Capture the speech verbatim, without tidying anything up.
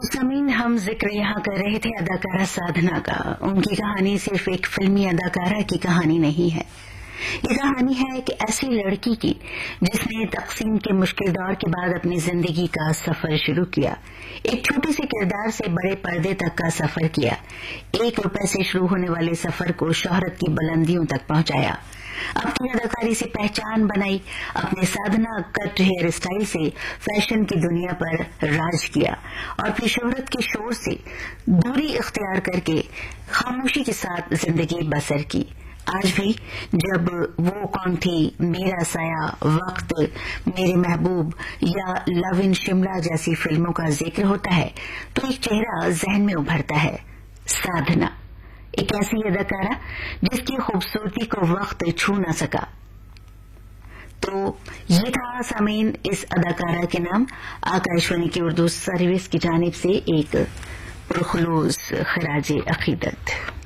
سامعین، ہم ذکر یہاں کر رہے تھے اداکارہ سادھنا کا. ان کی کہانی صرف ایک فلمی اداکارہ کی کہانی نہیں ہے. یہ کہانی ہے ایک ایسی لڑکی کی جس نے تقسیم کے مشکل دور کے بعد اپنی زندگی کا سفر شروع کیا. ایک چھوٹے سے کردار سے بڑے پردے تک کا سفر کیا. ایک روپے سے شروع ہونے والے سفر کو شہرت کی بلندیوں تک پہنچایا. اپنی اداکاری سے پہچان بنائی. اپنے سادھنا کٹ ہیئر اسٹائل سے فیشن کی دنیا پر راج کیا اور پھر شہرت کے شور سے دوری اختیار کر کے خاموشی کے ساتھ زندگی بسر کی. آج بھی جب وہ کون تھی، میرا سایہ، وقت، میرے محبوب یا لو ان شملہ جیسی فلموں کا ذکر ہوتا ہے تو ایک چہرہ ذہن میں ابھرتا ہے، سادھنا. ایک ایسی اداکارہ جس کی خوبصورتی کو وقت چھو نہ سکا. تو یہ تھا سامعین اس اداکارہ کے نام. آکاشوانی کی اردو سروس کی جانب سے ایک پرخلوص خراج عقیدت.